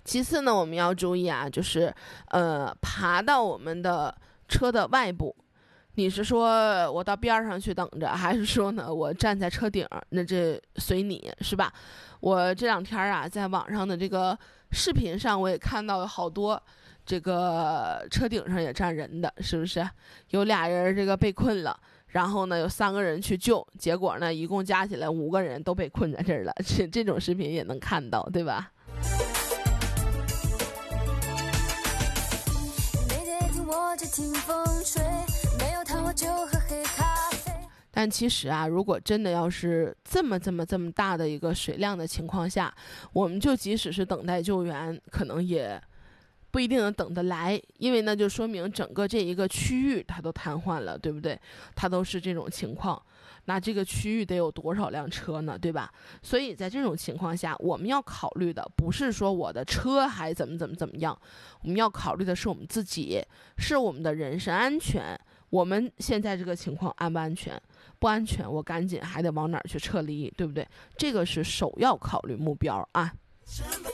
其次呢，我们要注意啊，就是爬到我们的车的外部。你是说我到边上去等着，还是说呢我站在车顶？那这随你是吧？我这两天啊，在网上的这个视频上，我也看到有好多这个车顶上也站人的，是不是？有俩人这个被困了，然后呢有3个人去救，结果呢一共加起来5个人都被困在这儿了。这种视频也能看到，对吧？听风吹，没有糖我就喝黑咖啡。但其实啊，如果真的要是这么大的一个水量的情况下，我们就即使是等待救援，可能也不一定能等得来，因为那就说明整个这一个区域它都瘫痪了，对不对？它都是这种情况，那这个区域得有多少辆车呢，对吧？所以在这种情况下，我们要考虑的不是说我的车还怎么样，我们要考虑的是我们自己，是我们的人身安全。我们现在这个情况安不安全？不安全，我赶紧还得往哪儿去撤离，对不对？这个是首要考虑目标啊。